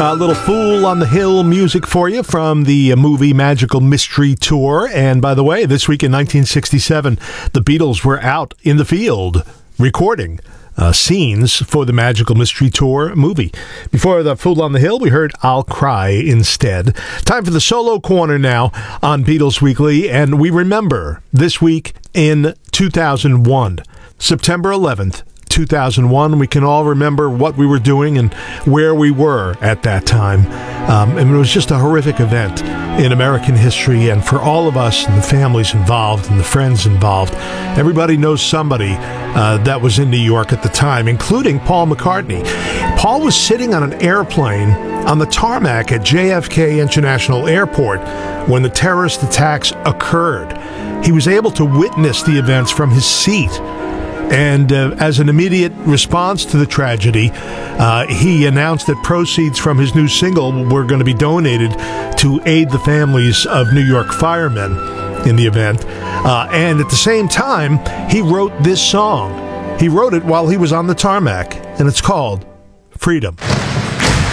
A little Fool on the Hill music for you from the movie Magical Mystery Tour. And by the way, this week in 1967, the Beatles were out in the field recording scenes for the Magical Mystery Tour movie. Before the Fool on the Hill, we heard I'll Cry Instead. Time for the solo corner now on Beatles Weekly. And we remember this week in 2001, September 11th, 2001. We can all remember what we were doing and where we were at that time. And it was just a horrific event in American history, and for all of us and the families involved and the friends involved. Everybody knows somebody that was in New York at the time, including Paul McCartney. Paul was sitting on an airplane on the tarmac at JFK International Airport when the terrorist attacks occurred. He was able to witness the events from his seat. And as an immediate response to the tragedy, he announced that proceeds from his new single were going to be donated to aid the families of New York firemen in the event. And at the same time, he wrote this song. He wrote it while he was on the tarmac, and it's called Freedom.